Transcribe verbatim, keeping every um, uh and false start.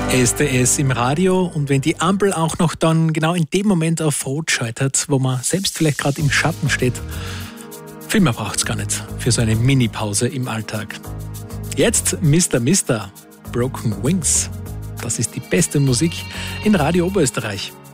S D S im Radio, und wenn die Ampel auch noch dann genau in dem Moment auf Rot schaltet, wo man selbst vielleicht gerade im Schatten steht, viel mehr braucht es gar nicht für so eine Mini-Pause im Alltag. Jetzt Mister Mister Broken Wings. Das ist die beste Musik in Radio Oberösterreich.